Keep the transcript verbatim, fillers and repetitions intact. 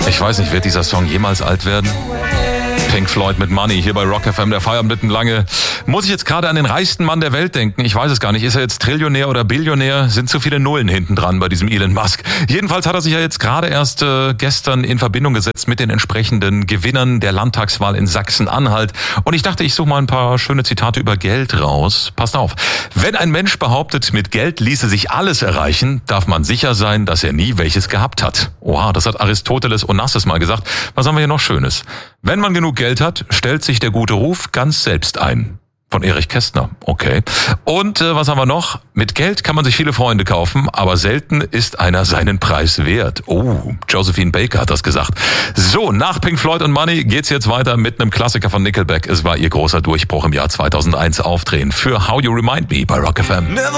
Ich weiß nicht, wird dieser Song jemals alt werden? Pink Floyd mit Money hier bei Rock F M, der Feierabend lange. Muss ich jetzt gerade an den reichsten Mann der Welt denken? Ich weiß es gar nicht. Ist er jetzt Trillionär oder Billionär? Sind zu viele Nullen hinten dran bei diesem Elon Musk. Jedenfalls hat er sich ja jetzt gerade erst äh, gestern in Verbindung gesetzt mit den entsprechenden Gewinnern der Landtagswahl in Sachsen-Anhalt. Und ich dachte, ich suche mal ein paar schöne Zitate über Geld raus. Passt auf. Wenn ein Mensch behauptet, mit Geld ließe sich alles erreichen, darf man sicher sein, dass er nie welches gehabt hat. Oha, das hat Aristoteles Onassis mal gesagt. Was haben wir hier noch Schönes? Wenn man genug Geld hat, stellt sich der gute Ruf ganz selbst ein. Von Erich Kästner, okay. Und äh, was haben wir noch? Mit Geld kann man sich viele Freunde kaufen, aber selten ist einer seinen Preis wert. Oh, Josephine Baker hat das gesagt. So, nach Pink Floyd und Money geht's jetzt weiter mit einem Klassiker von Nickelback. Es war ihr großer Durchbruch im Jahr zweitausendeins Aufdrehen für How You Remind Me bei Rock F M.